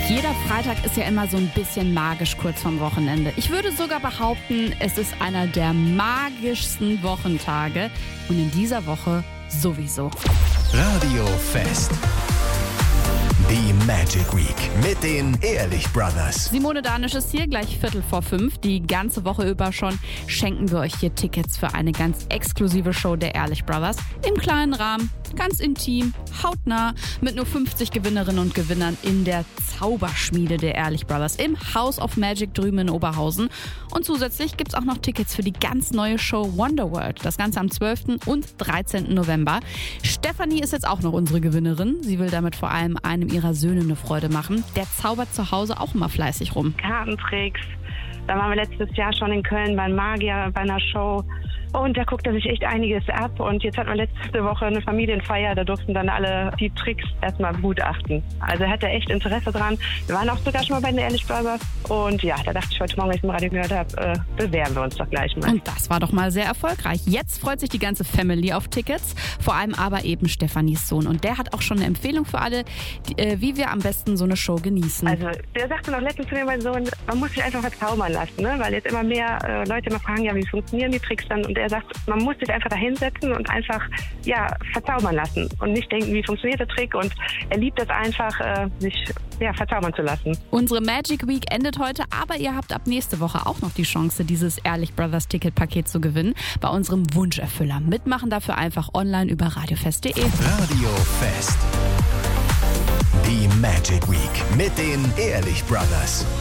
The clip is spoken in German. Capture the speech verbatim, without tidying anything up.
Jeder Freitag ist ja immer so ein bisschen magisch kurz vorm Wochenende. Ich würde sogar behaupten, es ist einer der magischsten Wochentage. Und in dieser Woche sowieso. Radio Fest. Die Magic Week mit den Ehrlich Brothers. Simone Danisch ist hier, gleich Viertel vor fünf. Die ganze Woche über schon schenken wir euch hier Tickets für eine ganz exklusive Show der Ehrlich Brothers. Im kleinen Rahmen, ganz intim, hautnah, mit nur fünfzig Gewinnerinnen und Gewinnern in der Zauberschmiede der Ehrlich Brothers im House of Magic drüben in Oberhausen. Und zusätzlich gibt es auch noch Tickets für die ganz neue Show Wonderworld. Das Ganze am zwölften und dreizehnten November. Stefanie ist jetzt auch noch unsere Gewinnerin. Sie will damit vor allem einem ihrer Söhne eine Freude machen. Der zaubert zu Hause auch immer fleißig rum. Kartentricks. Da waren wir letztes Jahr schon in Köln beim Magier bei einer Show. Und da guckt er sich echt einiges ab. Und jetzt hatten wir letzte Woche eine Familienfeier. Da durften dann alle die Tricks erstmal begutachten. Also er hatte echt Interesse dran. Wir waren auch sogar schon mal bei den Ehrlich Brothers. Und ja, da dachte ich heute Morgen, als ich im Radio gehört habe, äh, bewerben wir uns doch gleich mal. Und das war doch mal sehr erfolgreich. Jetzt freut sich die ganze Family auf Tickets. Vor allem aber eben Stefanies Sohn. Und der hat auch schon eine Empfehlung für alle, die, äh, wie wir am besten so eine Show genießen. Also der sagte noch letztens zu mir, mein Sohn, man muss sich einfach verzaubern lassen. Ne? Weil jetzt immer mehr äh, Leute immer fragen, ja, wie funktionieren die Tricks dann? Und er sagt, man muss sich einfach da hinsetzen und einfach ja, verzaubern lassen und nicht denken, wie funktioniert der Trick. Und er liebt es einfach, äh, sich ja, verzaubern zu lassen. Unsere Magic Week endet heute, aber ihr habt ab nächste Woche auch noch die Chance, dieses Ehrlich Brothers Ticketpaket zu gewinnen bei unserem Wunscherfüller. Mitmachen dafür einfach online über radiofest punkt de. Radio Fest. Die Magic Week mit den Ehrlich Brothers.